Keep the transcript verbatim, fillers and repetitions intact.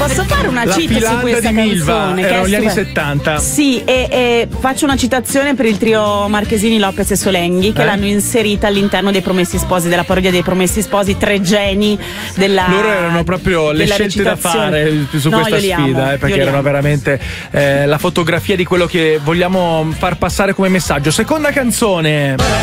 Posso fare una La cheat su filanda questa di Milva, canzone? che erano è gli anni stupenda. settanta. Sì, e, e faccio una citazione per il trio Marchesini, Lopez e Solenghi, che Eh? l'hanno inserita all'interno dei Promessi Sposi, della parodia dei Promessi Sposi, tre geni della Loro erano proprio le della scelte da recitazione. fare su No, questa io li amo, sfida, eh, perché io li erano amo. veramente eh, la fotografia di quello che vogliamo far passare come messaggio. Seconda canzone.